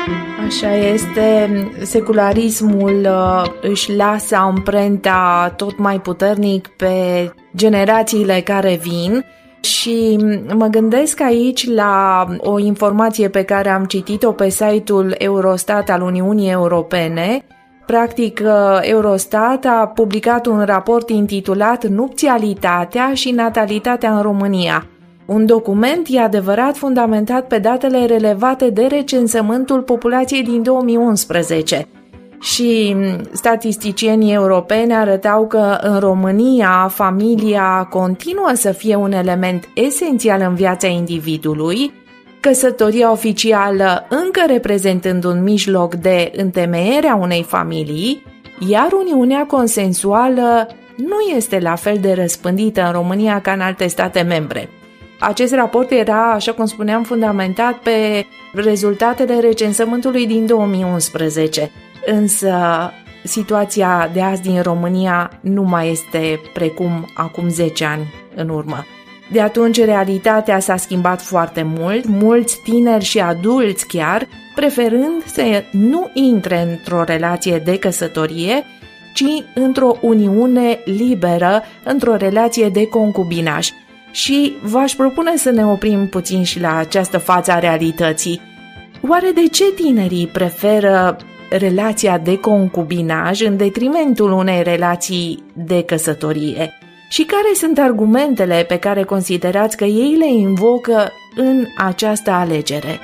Așa este, secularismul își lasă amprenta tot mai puternic pe generațiile care vin și mă gândesc aici la o informație pe care am citit-o pe site-ul Eurostat al Uniunii Europene. Practic, Eurostat a publicat un raport intitulat Nupțialitatea și natalitatea în România. Un document, e adevărat, fundamentat pe datele relevate de recensământul populației din 2011. Și statisticienii europeni arătau că în România familia continuă să fie un element esențial în viața individului, căsătoria oficială încă reprezentând un mijloc de întemeiere a unei familii, iar uniunea consensuală nu este la fel de răspândită în România ca în alte state membre. Acest raport era, așa cum spuneam, fundamentat pe rezultatele recensământului din 2011, însă situația de azi din România nu mai este precum acum 10 ani în urmă. De atunci realitatea s-a schimbat foarte mult, mulți tineri și adulți chiar, preferând să nu intre într-o relație de căsătorie, ci într-o uniune liberă, într-o relație de concubinaj. Și v-aș propune să ne oprim puțin și la această față a realității. Oare de ce tinerii preferă relația de concubinaj în detrimentul unei relații de căsătorie? Și care sunt argumentele pe care considerați că ei le invocă în această alegere?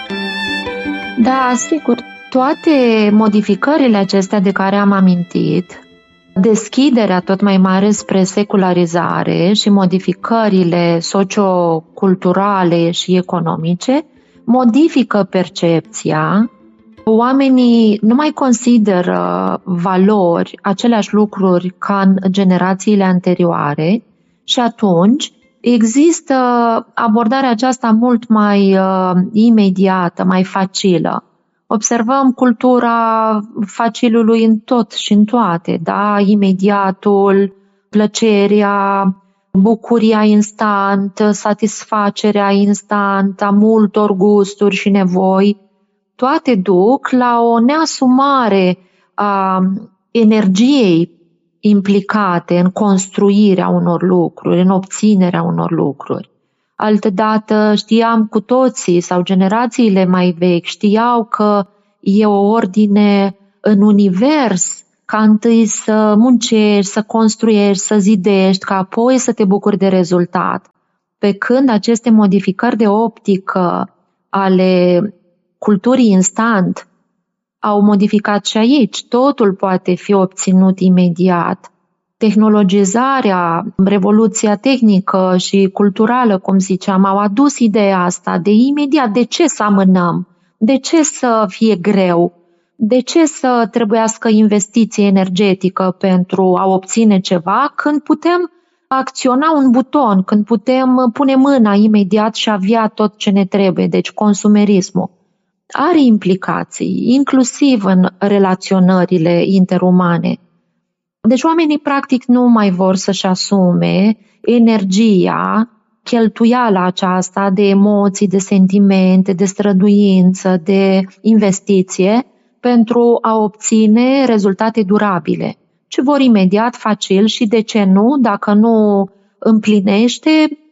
Da, sigur, toate modificările acestea de care am amintit, deschiderea tot mai mare spre secularizare și modificările socioculturale și economice modifică percepția. Oamenii nu mai consideră valori, aceleași lucruri ca în generațiile anterioare și atunci există abordarea aceasta mult mai imediată, mai facilă. Observăm cultura facilului în tot și în toate, da? Imediatul, plăcerea, bucuria instant, satisfacerea instant a multor gusturi și nevoi, toate duc la o neasumare a energiei implicate în construirea unor lucruri, în obținerea unor lucruri. Altădată știam cu toții sau generațiile mai vechi știau că e o ordine în univers, ca întâi să muncești, să construiești, să zidești, ca apoi să te bucuri de rezultat. Pe când aceste modificări de optică ale culturii instant au modificat și aici, totul poate fi obținut imediat. Tehnologizarea, revoluția tehnică și culturală, cum ziceam, au adus ideea asta de imediat. De ce să amânăm? De ce să fie greu? De ce să trebuiască investiție energetică pentru a obține ceva când putem acționa un buton, când putem pune mâna imediat și avea tot ce ne trebuie? Deci consumerismul are implicații, inclusiv în relaționările interumane. Deci oamenii practic nu mai vor să-și asume energia, cheltuiala aceasta de emoții, de sentimente, de străduință, de investiție pentru a obține rezultate durabile. Ce vor imediat, facil și de ce nu, dacă nu împlinește,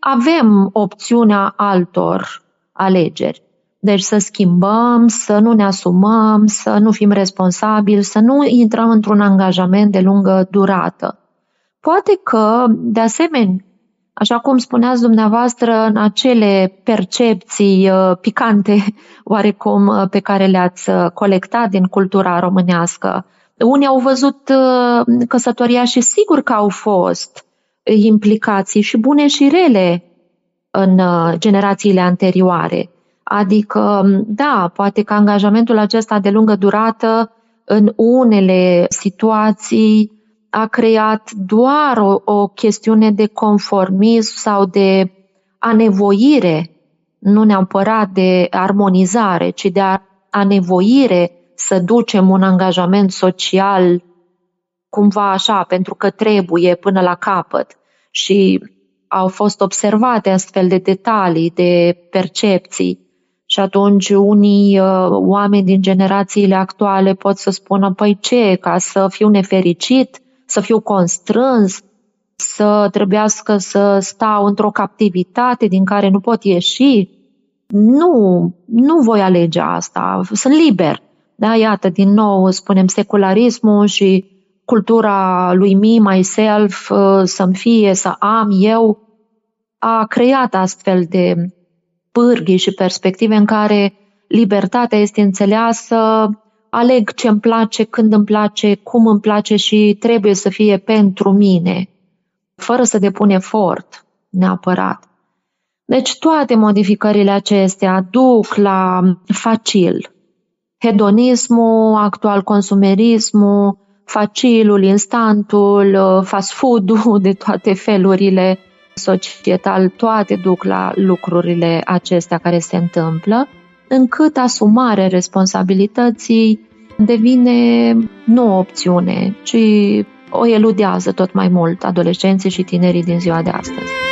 avem opțiunea altor alegeri. Deci să schimbăm, să nu ne asumăm, să nu fim responsabili, să nu intrăm într-un angajament de lungă durată. Poate că, de asemenea, așa cum spuneați dumneavoastră, în acele percepții picante oarecum pe care le-ați colectat din cultura românească, unii au văzut căsătoria și sigur că au fost implicații și bune și rele în generațiile anterioare. Adică, da, poate că angajamentul acesta de lungă durată în unele situații a creat doar o chestiune de conformism sau de anevoire, nu neapărat de armonizare, ci de anevoire să ducem un angajament social cumva așa, pentru că trebuie până la capăt. Și au fost observate astfel de detalii, de percepții. Și atunci unii oameni din generațiile actuale pot să spună, păi ce, ca să fiu nefericit, să fiu constrâns, să trebuiască să stau într-o captivitate din care nu pot ieși? Nu voi alege asta, sunt liber. Da, iată, din nou spunem secularismul și cultura lui me, myself, să-mi fie, să am eu, a creat astfel de pârghii și perspective în care libertatea este înțeleasă, aleg ce îmi place, când îmi place, cum îmi place și trebuie să fie pentru mine, fără să depun efort neapărat. Deci toate modificările acestea duc la facil. Hedonismul, actual consumerismul, facilul, instantul, fast food-ul de toate felurile societal, toate duc la lucrurile acestea care se întâmplă, încât asumarea responsabilității devine nu o opțiune, ci o eludează tot mai mult adolescenții și tinerii din ziua de astăzi.